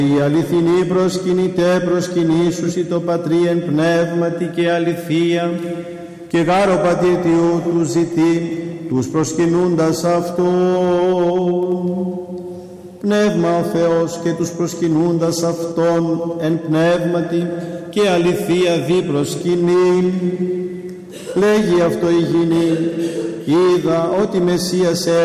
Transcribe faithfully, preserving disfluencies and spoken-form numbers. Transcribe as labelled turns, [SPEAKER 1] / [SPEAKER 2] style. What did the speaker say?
[SPEAKER 1] Οι αληθινοί προσκυνητέ προσκυνήσουσι το Πατρί εν πνεύματι και αληθεία, και γάρο πατήτιου του ζητεί τους προσκυνούντας Αυτόν. Πνεύμα ο Θεός και τους προσκυνούντας Αυτόν εν πνεύματι και αληθεία δι προσκυνεί. Λέγει αυτό η γηνή, είδα ότι Μεσσίας